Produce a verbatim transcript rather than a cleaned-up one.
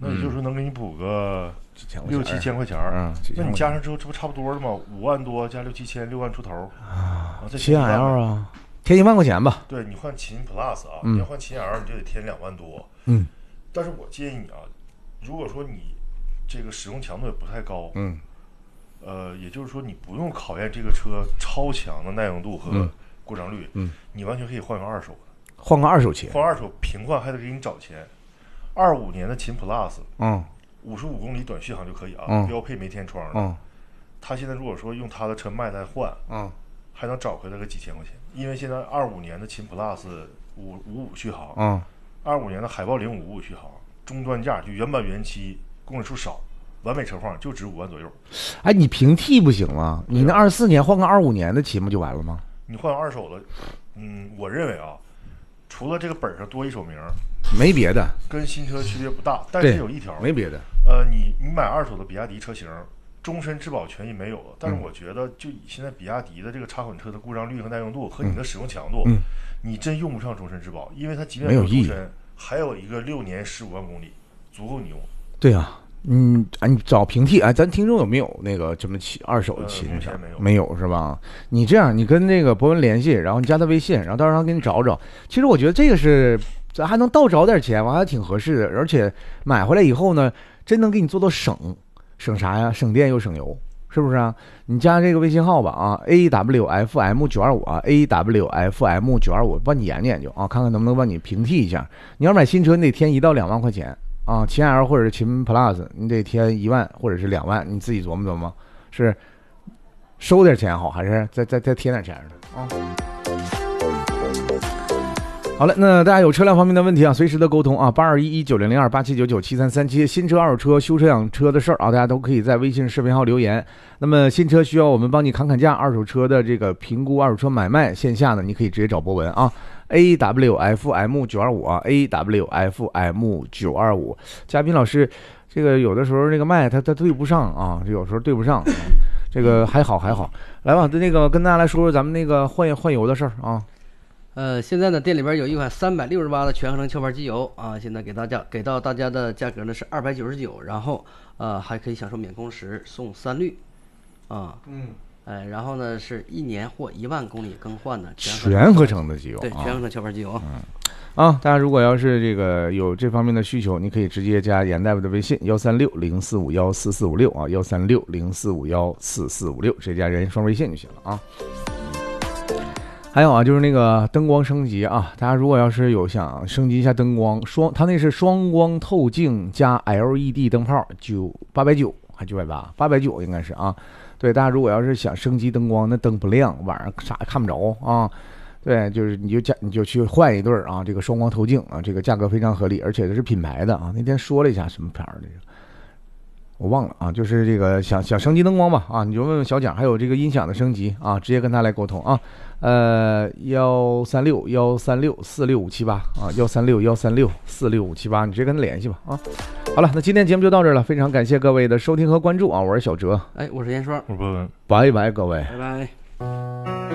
那也就是说能给你补个六七千块钱嗯，那你加上之后这不差不多了吗？五万多加六七千，六万出头啊， 秦 L 啊，添一万块钱吧。 对，你换秦 Plus 啊，你要换秦 L 你就得添两万多。 嗯， 但是我建议你啊，如果说你这个使用强度也不太高， 嗯， 呃，也就是说你不用考验这个车超强的耐用度和故障率， 嗯， 你完全可以换个二手的， 换个二手车， 换二手平换还得给你找钱。二五年的秦 Plus， 嗯， 五十五公里短续航就可以啊， 嗯、 标配没天窗的， 嗯， 他现在如果说用他的车卖再换， 嗯， 还能找回来个几千块钱，因为现在二五年的秦 Plus 五五五续航， 嗯， 二五年的海豹零五五续航，终端价就原版原漆，公里数少。完美车况就值五万左右。 哎，你平替不行吗？你那二四年换个二五年的骑不就完了吗？ 你换二手的，嗯，我认为啊，除了这个本上多一手名， 没别的， 跟新车区别不大。但是有一条， 没别的。 呃，你你买二手的比亚迪车型，终身质保权益没有了。但是我觉得，就以现在比亚迪的这个插混车的故障率和耐用度和你的使用强度， 嗯， 你真用不上终身质保，因为它即便没有终身，还有一个六年十五万公里，足够你用。 对啊。嗯，啊，你找平替，哎，咱听众有没有那个这么骑二手的骑？ 目前没有， 没有是吧？你这样，你跟那个博文联系，然后你加他微信，然后到时候他给你找找。其实我觉得这个是，咱还能倒找点钱，完还挺合适的，而且买回来以后呢，真能给你做到省，省啥呀？省电又省油，是不是啊？你加这个微信号吧啊 ，A W F M 九二五啊 ，A W F M 九二五，帮你研究研究啊，看看能不能帮你平替一下。你要买新车，你得添一到两万块钱。啊，秦 L 或者是秦 Plus， 你得添一万或者是两万，你自己琢磨琢磨，是收点钱好，还是再再再添点钱的啊？好了，那大家有车辆方面的问题啊，随时的沟通啊，八二一一九零零二八七九九七三三七，新车、二手车、修车养车的事儿啊，大家都可以在微信视频号留言。那么新车需要我们帮你砍砍价，二手车的这个评估、二手车买卖，线下呢，你可以直接找博文啊。A W F M 九二五啊 ，A W F M 九二五，嘉宾老师，这个有的时候那个麦它它对不上啊，这有时候对不上，这个还好还好。来吧，那个跟大家来说说咱们那个换换油的事儿啊。 呃，现在呢店里边有一款三百六十八的全合成壳牌机油啊，现在给大家给到大家的价格呢是二百九十九，然后呃还可以享受免工时送三滤啊。嗯。哎，然后呢，是一年或一万公里更换的全合成的机油， 对，全合成壳牌机油。 嗯，啊，大家如果要是这个有这方面的需求，你可以直接加严大夫的微信幺三六零四五幺四四五六啊，幺三六零四五幺四四五六，直接加人双微信就行了啊。还有啊，就是那个灯光升级啊，大家如果要是有想升级一下灯光，双它那是双光透镜加 L E D 灯泡，九八百九还九百八，八百九应该是啊。对，大家如果要是想升级灯光，那灯不亮，晚上啥也看不着啊。对，就是你就加你就去换一对啊，这个双光透镜啊，这个价格非常合理，而且这是品牌的啊。那天说了一下什么牌儿的，我忘了啊，就是这个想想升级灯光吧啊，你就问问小蒋，还有这个音响的升级啊，直接跟他来沟通啊。呃，幺三六幺三六四六五七八啊，幺三六幺三六四六五七八，你直接跟他联系吧啊。好了，那今天节目就到这儿了，非常感谢各位的收听和关注啊，我是小哲， 哎，我是严双， 我是博文， 拜拜各位， 拜拜。